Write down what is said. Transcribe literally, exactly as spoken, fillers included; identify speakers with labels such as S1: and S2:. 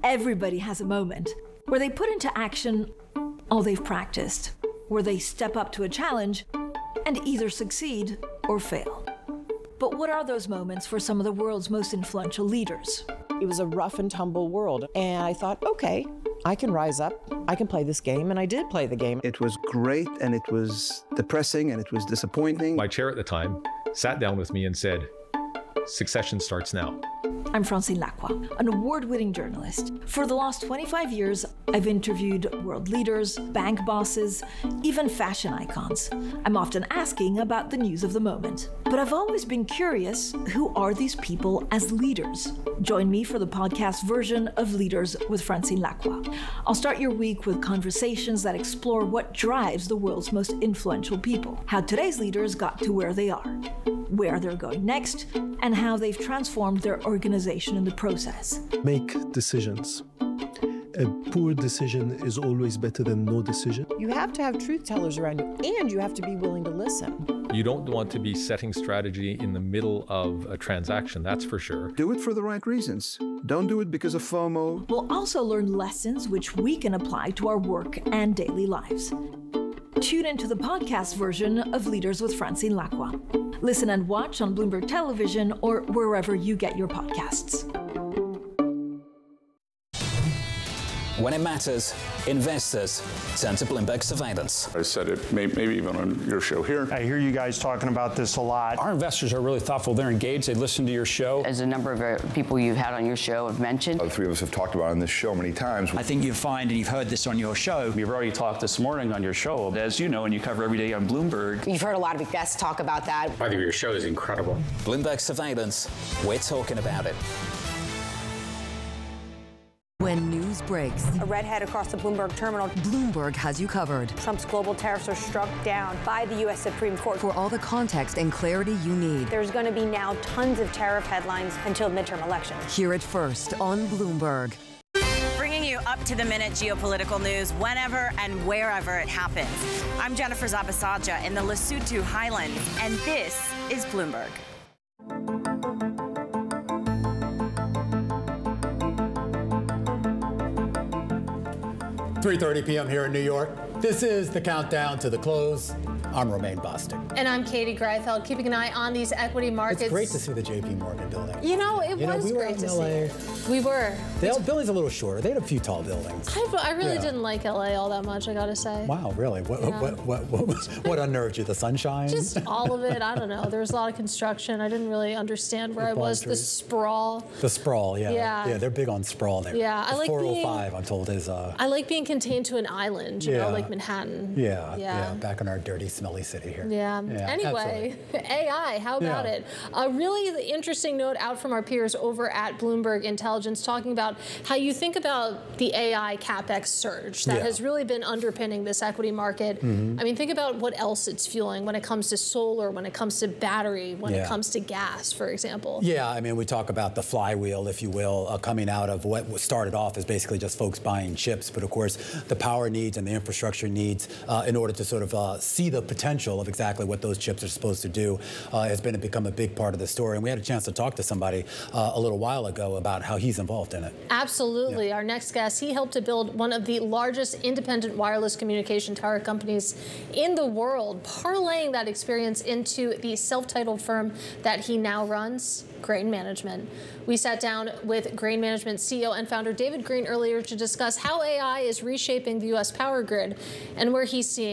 S1: Everybody has a moment where they put into action all they've practiced, where they step up to a challenge and either succeed or fail. But what are those moments for some of the world's most influential leaders?
S2: It was a rough and tumble world, and I thought, okay, I can rise up, I can play this game, and I did play the game.
S3: It was great, and it was depressing, and it was disappointing.
S4: My chair at the time sat down with me and said, "Succession starts now."
S1: I'm Francine Lacqua, an award-winning journalist. For the last twenty-five years, I've interviewed world leaders, bank bosses, even fashion icons. I'm often asking about the news of the moment. But I've always been curious, who are these people as leaders? Join me for the podcast version of Leaders with Francine Lacqua. I'll start your week with conversations that explore what drives the world's most influential people, how today's leaders got to where they are, where they're going next, and how they've transformed their organization in the process.
S5: Make decisions. A poor decision is always better than no decision.
S2: You have to have truth tellers around you, and you have to be willing to listen.
S4: You don't want to be setting strategy in the middle of a transaction, that's for sure.
S3: Do it for the right reasons. Don't do it because of FOMO.
S1: We'll also learn lessons which we can apply to our work and daily lives. Tune into the podcast version of Leaders with Francine Lacqua. Listen and watch on Bloomberg Television or wherever you get your podcasts.
S6: When it matters, investors turn to Bloomberg Surveillance.
S7: I said it may, maybe even on your show here.
S8: I hear you guys talking about this a lot.
S9: Our investors are really thoughtful. They're engaged. They listen to your show.
S10: As a number of uh, people you've had on your show have mentioned.
S7: The three of us have talked about it on this show many times.
S11: I think you find, and you've heard this on your show.
S9: We've already talked this morning on your show. As you know, and you cover every day on Bloomberg.
S12: You've heard a lot of guests talk about that.
S6: I think your show is incredible. Bloomberg Surveillance. We're talking about it.
S13: When news breaks,
S12: a redhead across the Bloomberg terminal.
S13: Bloomberg has you covered.
S12: Trump's global tariffs are struck down by the U S Supreme Court.
S13: For all the context and clarity you need.
S12: There's going to be now tons of tariff headlines until midterm elections.
S13: Hear it first on Bloomberg.
S14: Bringing you up-to-the-minute geopolitical news whenever and wherever it happens. I'm Jennifer Zabasaja in the Lesotho Highlands, and this is Bloomberg.
S15: three thirty p m here in New York. This is the countdown to the close. I'm Romaine Bostick.
S16: And I'm Katie Greifeld, keeping an eye on these equity markets.
S15: It's great to see the J P Morgan building.
S16: You know, it
S15: you
S16: was
S15: know, we
S16: great to
S15: L A.
S16: see. We were.
S15: The building's a little shorter. They had a few tall buildings.
S16: I, I really
S15: yeah.
S16: didn't like L A all that much, I gotta say.
S15: Wow, really? What,
S16: yeah.
S15: what, what, what, was, what unnerved you? The sunshine?
S16: Just all of it. I don't know. There was a lot of construction. I didn't really understand where I was. Trees. The sprawl.
S15: The sprawl, yeah.
S16: Yeah.
S15: Yeah, they're big on sprawl there.
S16: Yeah,
S15: the
S16: I like
S15: four oh five,
S16: being,
S15: I'm told, is... Uh,
S16: I like being contained to an island, you
S15: yeah.
S16: know, like Manhattan.
S15: Yeah,
S16: yeah,
S15: yeah, back in our dirty, smelly city here.
S16: Yeah. Yeah, anyway, absolutely. A I, how about yeah. it? A really interesting note out from our peers over at Bloomberg Intelligence talking about how you think about the A I CapEx surge that yeah. has really been underpinning this equity market. Mm-hmm. I mean, think about what else it's fueling when it comes to solar, when it comes to battery, when yeah. it comes to gas, for example.
S15: Yeah, I mean, we talk about the flywheel, if you will, uh, coming out of what started off as basically just folks buying chips. But of course, the power needs and the infrastructure needs uh, in order to sort of uh, see the potential of exactly what those chips are supposed to do uh, has been to become a big part of the story. And we had a chance to talk to somebody uh, a little while ago about how he's involved in it.
S16: Absolutely.
S15: Yeah.
S16: Our next guest, he helped to build one of the largest independent wireless communication tower companies in the world, parlaying that experience into the self-titled firm that he now runs, Grain Management. We sat down with Grain Management C E O and founder David Green earlier to discuss how A I is reshaping the U S power grid and where he's seeing